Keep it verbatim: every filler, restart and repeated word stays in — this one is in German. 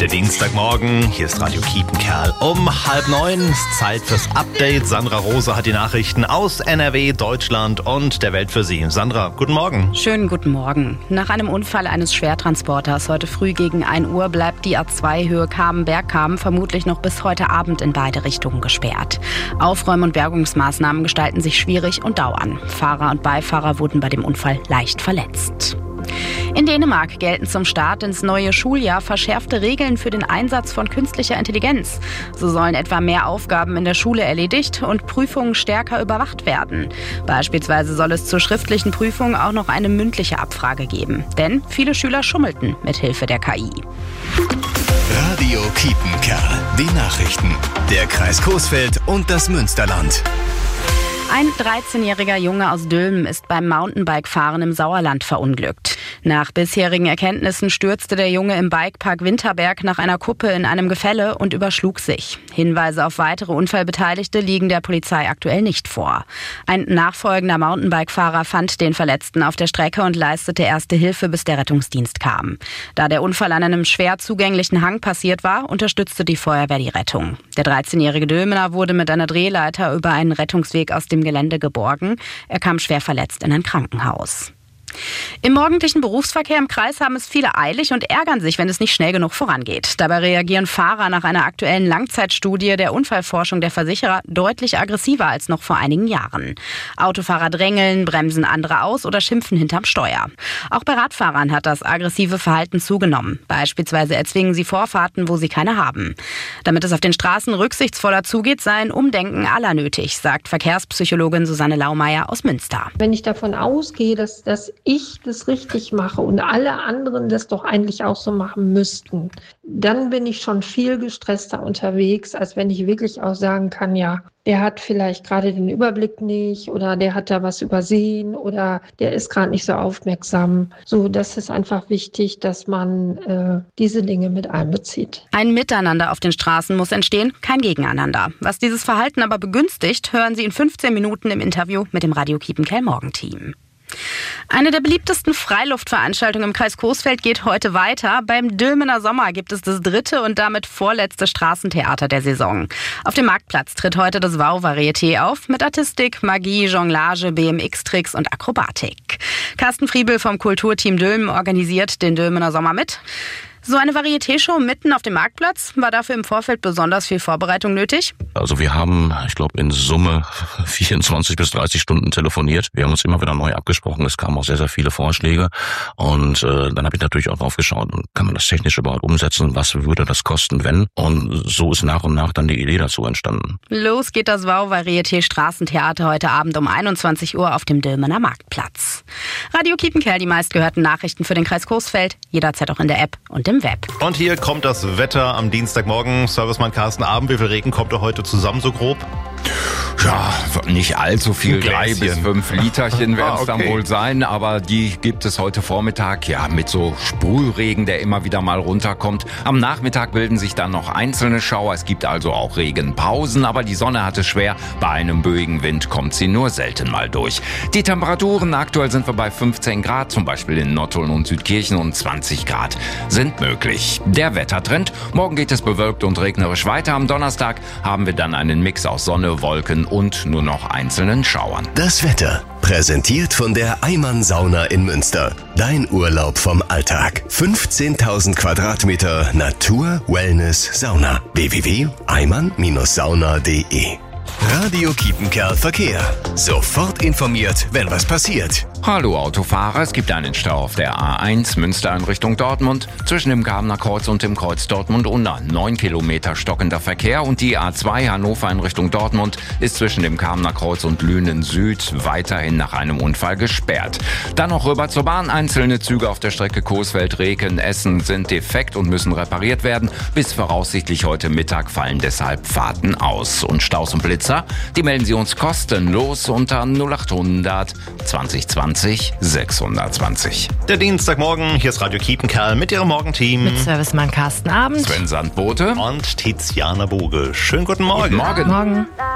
Der Dienstagmorgen, hier ist Radio Kiepenkerl um halb neun. Ist Zeit fürs Update. Sandra Rose hat die Nachrichten aus N R W, Deutschland und der Welt für Sie. Sandra, guten Morgen. Schönen guten Morgen. Nach einem Unfall eines Schwertransporters heute früh gegen ein Uhr bleibt die A zwei Höhe Kamen-Bergkamen vermutlich noch bis heute Abend in beide Richtungen gesperrt. Aufräum- und Bergungsmaßnahmen gestalten sich schwierig und dauern. Fahrer und Beifahrer wurden bei dem Unfall leicht verletzt. In Dänemark gelten zum Start ins neue Schuljahr verschärfte Regeln für den Einsatz von künstlicher Intelligenz. So sollen etwa mehr Aufgaben in der Schule erledigt und Prüfungen stärker überwacht werden. Beispielsweise soll es zur schriftlichen Prüfung auch noch eine mündliche Abfrage geben. Denn viele Schüler schummelten mit Hilfe der K I. Radio Kiepenkerl. Die Nachrichten. Der Kreis Coesfeld und das Münsterland. Ein dreizehnjähriger Junge aus Dülmen ist beim Mountainbike-Fahren im Sauerland verunglückt. Nach bisherigen Erkenntnissen stürzte der Junge im Bikepark Winterberg nach einer Kuppe in einem Gefälle und überschlug sich. Hinweise auf weitere Unfallbeteiligte liegen der Polizei aktuell nicht vor. Ein nachfolgender Mountainbike-Fahrer fand den Verletzten auf der Strecke und leistete erste Hilfe, bis der Rettungsdienst kam. Da der Unfall an einem schwer zugänglichen Hang passiert war, unterstützte die Feuerwehr die Rettung. Der dreizehnjährige Dülmener wurde mit einer Drehleiter über einen Rettungsweg aus dem Gelände geborgen. Er kam schwer verletzt in ein Krankenhaus. Im morgendlichen Berufsverkehr im Kreis haben es viele eilig und ärgern sich, wenn es nicht schnell genug vorangeht. Dabei reagieren Fahrer nach einer aktuellen Langzeitstudie der Unfallforschung der Versicherer deutlich aggressiver als noch vor einigen Jahren. Autofahrer drängeln, bremsen andere aus oder schimpfen hinterm Steuer. Auch bei Radfahrern hat das aggressive Verhalten zugenommen. Beispielsweise erzwingen sie Vorfahrten, wo sie keine haben. Damit es auf den Straßen rücksichtsvoller zugeht, sei ein Umdenken aller nötig, sagt Verkehrspsychologin Susanne Laumeier aus Münster. Wenn ich davon ausgehe, dass das ich das richtig mache und alle anderen das doch eigentlich auch so machen müssten, dann bin ich schon viel gestresster unterwegs, als wenn ich wirklich auch sagen kann, ja, der hat vielleicht gerade den Überblick nicht oder der hat da was übersehen oder der ist gerade nicht so aufmerksam. So, das ist einfach wichtig, dass man äh, diese Dinge mit einbezieht. Ein Miteinander auf den Straßen muss entstehen, kein Gegeneinander. Was dieses Verhalten aber begünstigt, hören Sie in fünfzehn Minuten im Interview mit dem Radio Kiepenkerl Morgenteam. Eine der beliebtesten Freiluftveranstaltungen im Kreis Coesfeld geht heute weiter. Beim Dülmener Sommer gibt es das dritte und damit vorletzte Straßentheater der Saison. Auf dem Marktplatz tritt heute das Wow-Varieté auf mit Artistik, Magie, Jonglage, B M X-Tricks und Akrobatik. Carsten Friebel vom Kulturteam Dülmen organisiert den Dülmener Sommer mit. So eine Varieté-Show mitten auf dem Marktplatz, war dafür im Vorfeld besonders viel Vorbereitung nötig? Also wir haben, ich glaube, in Summe vierundzwanzig bis dreißig Stunden telefoniert. Wir haben uns immer wieder neu abgesprochen. Es kamen auch sehr, sehr viele Vorschläge. Und äh, dann habe ich natürlich auch drauf geschaut, kann man das technisch überhaupt umsetzen? Was würde das kosten, wenn? Und so ist nach und nach dann die Idee dazu entstanden. Los geht das Wow-Varieté Straßentheater heute Abend um einundzwanzig Uhr auf dem Dülmener Marktplatz. Radio Kiepenkerl, die meistgehörten Nachrichten für den Kreis Coesfeld, jederzeit auch in der App und im Web. Und hier kommt das Wetter am Dienstagmorgen. Servicemann Carsten Abend, wie viel Regen kommt da heute zusammen so grob? Ja, nicht allzu viel, Ein drei Gläschen. bis fünf Literchen werden es Ah, okay. dann wohl sein, aber die gibt es heute Vormittag, ja, mit so Sprühregen, der immer wieder mal runterkommt. Am Nachmittag bilden sich dann noch einzelne Schauer, es gibt also auch Regenpausen, aber die Sonne hat es schwer, bei einem böigen Wind kommt sie nur selten mal durch. Die Temperaturen, aktuell sind wir bei fünfzehn Grad, zum Beispiel in Nottuln und Südkirchen, und zwanzig Grad sind möglich. Der Wettertrend, morgen geht es bewölkt und regnerisch weiter, am Donnerstag haben wir dann einen Mix aus Sonne, Wolken und nur noch einzelnen Schauern. Das Wetter. Präsentiert von der Eimann Sauna in Münster. Dein Urlaub vom Alltag. fünfzehntausend Quadratmeter Natur, Wellness, Sauna. w w w punkt eimann sauna punkt d e. Radio Kiepenkerl Verkehr. Sofort informiert, wenn was passiert. Hallo Autofahrer, es gibt einen Stau auf der A eins Münster in Richtung Dortmund. Zwischen dem Kamener Kreuz und dem Kreuz Dortmund-Unna neun Kilometer stockender Verkehr, und die A zwei Hannover in Richtung Dortmund ist zwischen dem Kamener Kreuz und Lünen Süd weiterhin nach einem Unfall gesperrt. Dann noch rüber zur Bahn. Einzelne Züge auf der Strecke Coesfeld-Reken-Essen sind defekt und müssen repariert werden. Bis voraussichtlich heute Mittag fallen deshalb Fahrten aus. Und Staus und Blitzer, die melden Sie uns kostenlos unter null achthundert zwanzig zwanzig sechshundertzwanzig. Der Dienstagmorgen, hier ist Radio Kiepenkerl mit Ihrem Morgenteam. Mit Servicemann Carsten Abend. Sven Sandbote Und Tiziana Boge. Schönen guten Morgen. Morgen. Morgen.